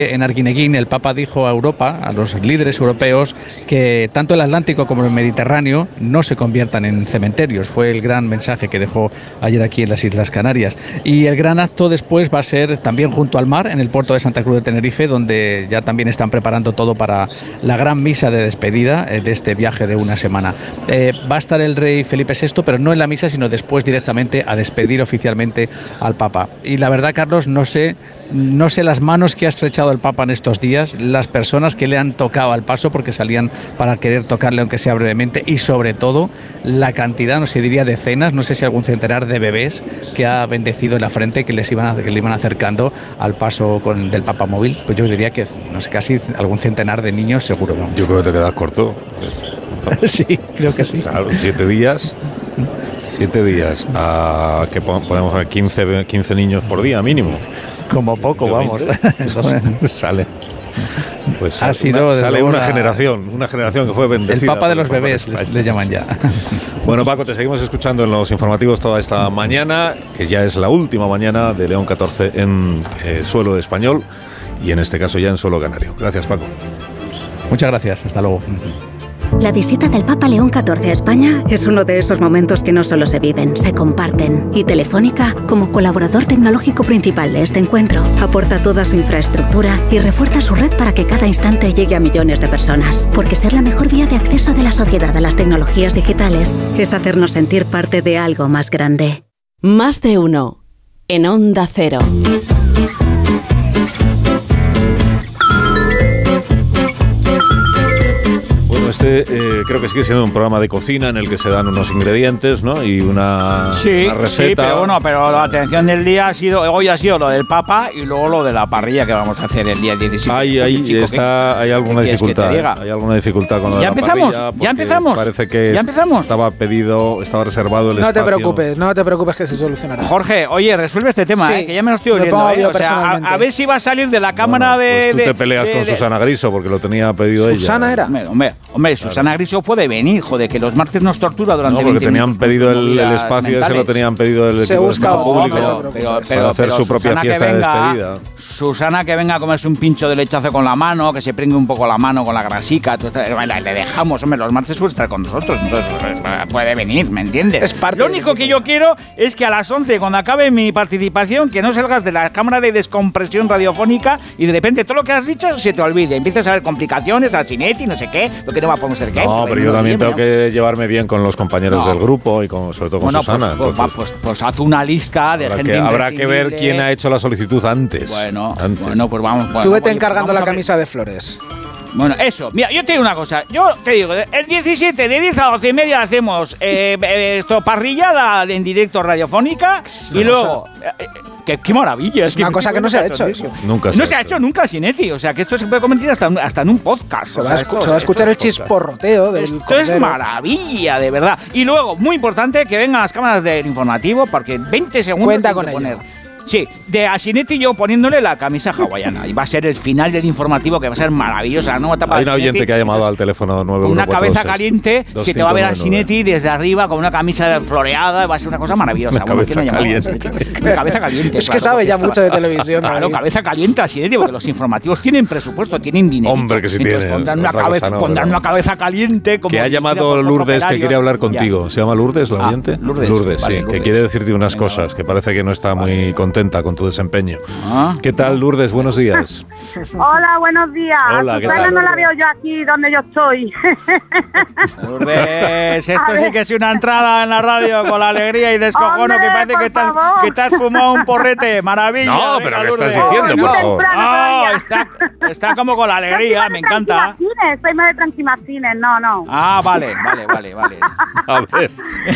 En Arguineguín el Papa dijo a Europa, a los líderes europeos, que tanto el Atlántico como el Mediterráneo no se conviertan en cementerios. Fue el gran mensaje que dejó ayer aquí en las Islas Canarias. Y el gran acto después va a ser también junto al mar, en el puerto de Santa Cruz de Tenerife, donde ya también están preparando todo para la gran misa de despedida de este viaje de una semana. Va a estar el rey Felipe VI, pero no en la misa, sino después directamente a despedir oficialmente al Papa. Y la verdad, Carlos, no sé las manos que ha estrechado el Papa en estos días, las personas que le han tocado al paso porque salían para querer tocarle aunque sea brevemente, y sobre todo la cantidad, no sé, diría decenas, no sé si algún centenar de bebés que ha bendecido en la frente, que le iban acercando al paso del Papa móvil. Pues yo diría que, no sé, casi algún centenar de niños seguro. Vamos. Yo creo que te quedas corto. Sí, creo que sí. Claro, 7 días. 7 días a que ponemos a 15 niños por día mínimo. Como poco, vamos. Sale. Pues sale una generación que fue bendecida. El Papa de los bebés le llaman ya. Bueno, Paco, te seguimos escuchando en los informativos toda esta mañana, que ya es la última mañana de León 14 en suelo español y en este caso ya en suelo canario. Gracias, Paco. Muchas gracias, hasta luego. La visita del Papa León XIV a España es uno de esos momentos que no solo se viven, se comparten. Y Telefónica, como colaborador tecnológico principal de este encuentro, aporta toda su infraestructura y refuerza su red para que cada instante llegue a millones de personas. Porque ser la mejor vía de acceso de la sociedad a las tecnologías digitales es hacernos sentir parte de algo más grande. Más de uno, en Onda Cero. Creo que sigue siendo un programa de cocina en el que se dan unos ingredientes, ¿no? Y una receta. Sí, pero la atención del día hoy ha sido lo del Papa y luego lo de la parrilla que vamos a hacer el día 17. Hay alguna dificultad. Hay alguna dificultad con lo de la parrilla. ¿Ya empezamos? Parece que estaba reservado el espacio. No te preocupes que se solucionará. Jorge, oye, resuelve este tema, que ya me lo estoy oliendo. O sea, a ver si va a salir de la cámara pues tú te peleas con Susana Griso porque lo tenía pedido ella. ¿Susana era? Hombre, Susana Griso puede venir, joder, que los martes nos tortura durante 20 minutos. No, porque tenían pedido el espacio ese, lo tenían pedido el equipo de público para hacer su propia fiesta de despedida. Susana que venga a comerse un pincho de lechazo con la mano, que se pringue un poco la mano con la grasica, le dejamos, hombre, los martes suele estar con nosotros, entonces puede venir, ¿me entiendes? Lo único que yo quiero es que a las 11, cuando acabe mi participación, que no salgas de la cámara de descompresión radiofónica y de repente todo lo que has dicho se te olvide, empiezas a ver complicaciones, la Sinetti, no sé qué, lo que no va a poder ser qué. No, pero yo también tengo que llevarme bien con los compaños del grupo y sobre todo con Susana. Pues haz una lista de gente habrá que ver quién ha hecho la solicitud antes. Bueno, pues vamos. Tú vete encargando la camisa de flores. Bueno, eso. Mira, yo te digo una cosa. Yo te digo, el 17 de 10 a 12 y media hacemos parrillada en directo radiofónica y luego... Qué maravilla. Es una cosa que no se ha hecho eso. Nunca se ha hecho nunca, Sinetti. O sea, que esto se puede convertir hasta en un podcast. Se va a escuchar el chisporroteo del Esto es maravilla, de verdad. Y luego, muy importante, que vengan las cámaras del informativo, porque 20 segundos cuenta con ello. Sí, de Asinetti y yo poniéndole la camisa hawaiana. Y va a ser el final del informativo, que va a ser maravilloso. La nueva etapa. Hay un oyente que ha llamado al teléfono 914. Con una cabeza caliente, se te va a ver a Asinetti desde arriba con una camisa floreada. Va a ser una cosa maravillosa. Cabeza caliente. Es que sabe ya mucho de televisión. Claro, cabeza caliente Asinetti, porque los informativos tienen presupuesto, tienen dinero. Hombre, que sí tienen. Pondrán una cabeza caliente. Que ha llamado Lourdes, que quiere hablar contigo. ¿Se llama Lourdes, la oyente? Lourdes, sí, que quiere decirte unas cosas, que parece que no está muy contenta con tu desempeño. ¿Qué tal, Lourdes? Buenos días. Hola, buenos días. Hola, ¿qué tal? tal? No la veo yo aquí donde yo estoy. Lourdes, esto sí que es una entrada en la radio con la alegría y descojono. Hombre, que parece que te has fumado un porrete. Maravilla. No, venga, pero ¿qué Lourdes. estás diciendo, por favor? Está como con la alegría, me encanta. Soy más de Tranquimacines, no. Ah, vale. A ver.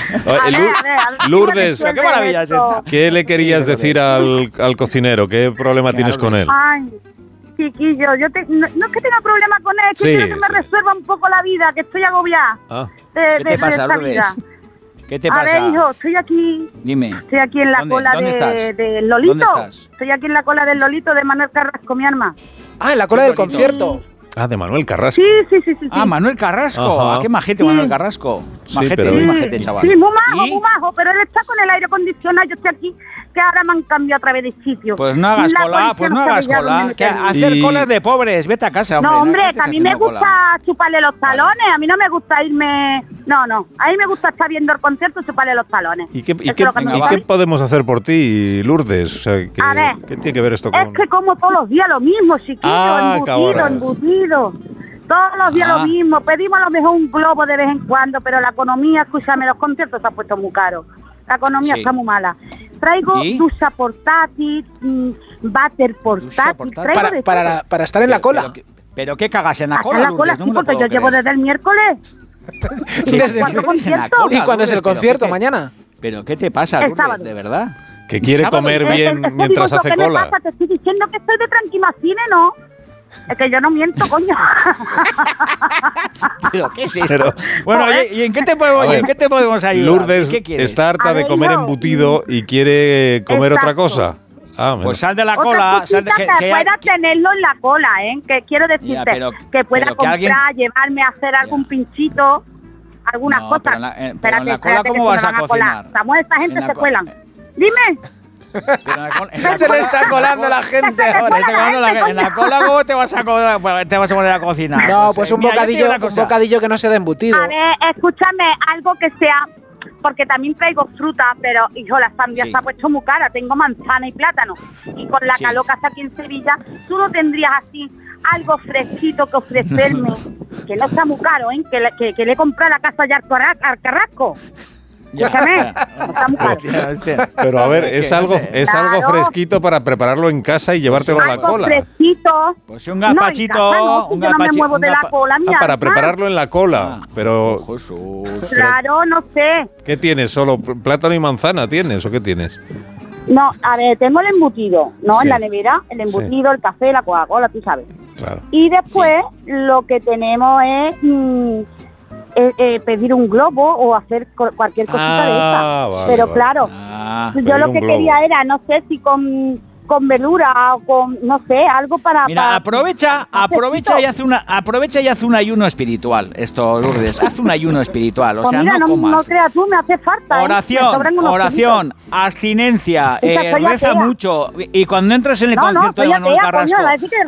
Lourdes, ¿qué maravilla es esta? ¿Qué le querías decir al cocinero? ¿Qué problema tienes con él? Ay, chiquillo, no es que tenga problema con él, es que quiero que me resuelva un poco la vida, que estoy agobiada. ¿Qué te pasa, Lourdes? ¿Qué te pasa? A ver, hijo, estoy aquí. Dime. Estoy aquí en la cola del Lolito. ¿Dónde estás? Estoy aquí en la cola del Lolito de Manuel Carrasco, mi arma. Ah, en la cola del concierto. Ah, de Manuel Carrasco. Sí. Ah, Manuel Carrasco. Qué majete, Manuel Carrasco. Majete, muy majete, chaval. Sí, muy majo, pero él está con el aire acondicionado. Yo estoy aquí que ahora me han cambiado otra vez de sitio. Pues no hagas cola, pues no hagas cola. Que hacer colas de pobres, vete a casa, hombre. No, hombre, que a mí me gusta chuparle los talones, a mí no me gusta irme... No, a mí me gusta estar viendo el concierto y chuparle los talones. ¿Y qué podemos hacer por ti, Lourdes? O sea, ¿qué tiene que ver esto con...? Es que como todos los días lo mismo, chiquillo, embutido. Todos los días lo mismo. Pedimos a lo mejor un globo de vez en cuando, pero la economía, escúchame, los conciertos se han puesto muy caros. La economía está muy mala. Traigo ducha portátil, váter portátil. Para estar en la cola. ¿Pero qué cagas en la cola, en la cola, sí, porque yo llevo desde el miércoles. ¿Y cuándo es el concierto? ¿Mañana? ¿Pero qué te pasa, Lourdes, de verdad? Que quiere comer bien mientras hace cola. ¿Qué me pasa? Te estoy diciendo que estoy de tranquimacine, ¿no? Es que yo no miento, coño. ¿Pero qué es esto? Bueno, ¿y en qué te podemos ayudar? Lourdes está harta de comer embutido y quiere comer otra cosa. Pues sal de la cola. Que pueda tenerlo en la cola, ¿eh? Que quiero decirte que pueda comprar, llevarme a hacer algún pinchito, algunas cosas. Pero en la cola, ¿cómo vas a cocinar? Samuel, esta gente se cuelan. Dime. Se le está colando la gente ahora. En la cola, ¿cómo te vas a poner a cocinar? No, pues un bocadillo que no sea de embutido. A ver, escúchame, algo que sea... Porque también traigo fruta, pero, hijo, la sandía se ha puesto muy cara. Tengo manzana y plátano. Y con la calor que hace aquí en Sevilla, tú no tendrías así algo fresquito que ofrecerme. Que no está muy caro, ¿eh? Que le he comprado la casa ya al Carrasco. Escúchame, no está muy caro. Hostia. Pero a ver, es algo fresquito para prepararlo en casa y llevártelo a la cola. Fresquito. Pues un gazpachito. No, yo no me muevo de la cola, mira. Para prepararlo en la cola. Pero... Jesús. Claro, no sé. ¿Qué tienes? ¿Solo plátano y manzana tienes o qué tienes? No, a ver, tengo el embutido, ¿no? En la nevera, el embutido, el café, la Coca-Cola, tú sabes. Claro. Y después lo que tenemos es... pedir un globo o hacer cualquier cosita de esa. Vale, pero claro, yo lo que quería era, no sé si con verdura o con, no sé, algo para... Mira, aprovecha y haz un ayuno espiritual. Esto, Lourdes, haz un ayuno espiritual. O pues sea, mira, no comas. No creas tú, me hace falta. Oración, abstinencia, reza mucho. Y cuando entres en el concierto de Manuel Carrasco...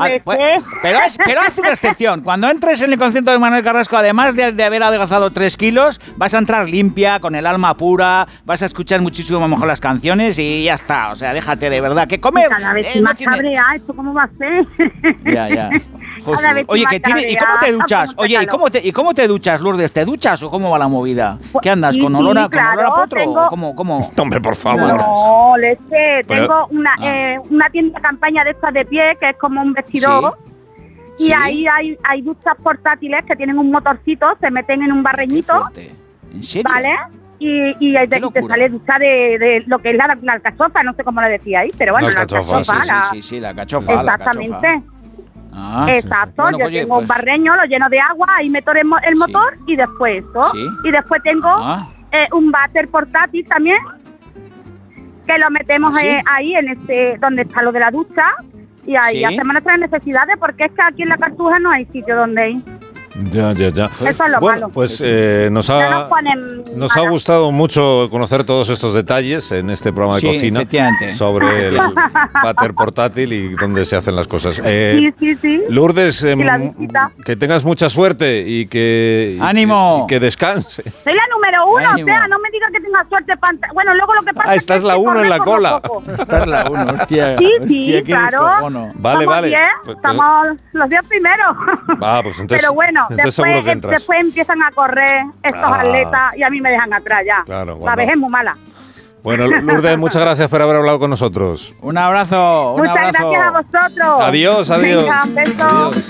pero haz una excepción. Cuando entres en el concierto de Manuel Carrasco, además de haber adelgazado 3 kilos, vas a entrar limpia, con el alma pura, vas a escuchar muchísimo mejor las canciones y ya está. O sea, déjate de verdad. Que comer... Cada vez más cabrea, ¿esto cómo va a ser? Ya. Oye, ¿y cómo te duchas? Oye, ¿y cómo te duchas, Lourdes? ¿Te duchas o cómo va la movida? ¿Qué andas? ¿Con olor a potro? ¿Cómo? Hombre, por favor. No, leche. Tengo una tienda de campaña de estas de pie, que es como un vestidor. Sí. Y ahí hay duchas portátiles que tienen un motorcito, se meten en un barreñito. ¿En serio? ¿Vale? Y te sale ducha de lo que es la alcachofa, no sé cómo le decíais, pero bueno, la alcachofa. Sí, la alcachofa. Exactamente. Exacto, yo tengo un barreño, lo lleno de agua, ahí meto el motor y después eso. Y después tengo un váter portátil también, que lo metemos ahí en donde está lo de la ducha, y ahí hacemos nuestras necesidades, porque es que aquí en la Cartuja no hay sitio donde ir. Ya. Eso es lo malo. Pues nos ha gustado mucho conocer todos estos detalles en este programa de cocina sobre el váter portátil y dónde se hacen las cosas. Sí. Lourdes, que tengas mucha suerte y que ¡ánimo! Y que descanse. Soy la número 1, ¡ánimo! O sea, no me digas que tenga suerte. Bueno, luego lo que pasa es que estás la 1 en la cola. Estás la 1, hostia. Sí, claro. Vale. Estamos los 10 primeros. Pues entonces, pero bueno, después empiezan a correr estos atletas y a mí me dejan atrás ya. Claro, la vejez es muy mala. Bueno, Lourdes, muchas gracias por haber hablado con nosotros. Un abrazo. Muchas gracias a vosotros. Adiós. Venga, un beso. Adiós.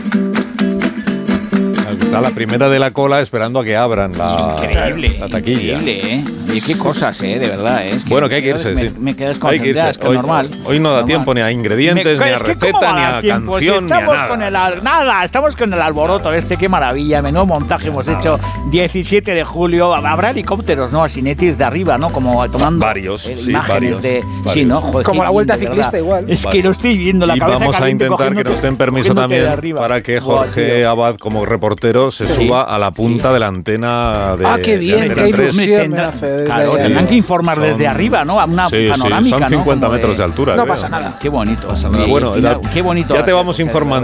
Está la primera de la cola esperando a que abran la taquilla. Increíble, ¿eh? Y qué cosas, de verdad, ¿eh? Bueno, que hay que irse, me quedas concentrada, es que normal. Hoy no da tiempo ni a ingredientes, ni a receta, ni a canción, ni a nada. Estamos con el alboroto qué maravilla, menudo montaje hemos hecho. 17 de julio, habrá helicópteros, ¿no? Asinetis de arriba, ¿no? Como tomando varios, imágenes de... Sí, ¿no? Joder, como la vuelta ciclista igual. Es que lo estoy viendo, la cabeza vamos a intentar que nos den permiso también para que Jorge Abad, como reportero, helicóptero se suba a la punta de la antena de qué bien, de qué Antena 3. ilusión me hace. Claro, tendrán que informar desde arriba, ¿no? A una panorámica, son 50 ¿no? metros de altura. No pasa nada. Qué bonito. Bueno, qué bonito. ya te vamos informando.